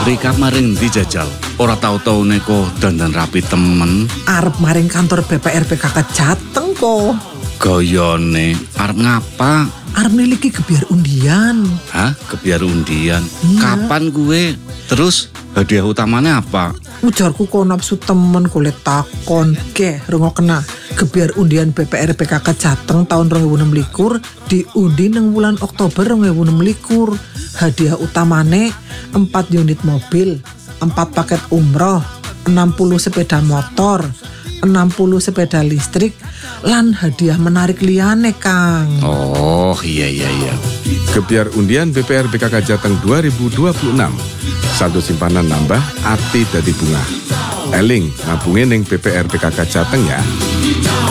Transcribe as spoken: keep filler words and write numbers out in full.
Rika maring ndi jajal? Ora tau-tau neko dandan rapi temen. Arep maring kantor B P R B K K Jateng kok. Gayane arep ngapa? Arep niliki gebyar undian. Hah? Gebyar undian? Iya. Kapan gue? Terus hadiah utamanya apa? Ujarku kok nafsu temen kulit takon. Ke, rungokna. Gebyar undian B P R B K K Jateng tahun dua ribu enam belas diundi nang bulan Oktober dua ribu enam belas. Hadiah utamane empat unit mobil, empat paket umroh, enam puluh sepeda motor, enam puluh sepeda listrik, lan hadiah menarik liyane, Kang. Oh, iya iya iya. Gebyar undian B P R B K K Jateng dua ribu dua puluh enam. Saldo simpanan nambah, ati dadi bunga. Eling, nabunge ning B P R B K K Jateng ya.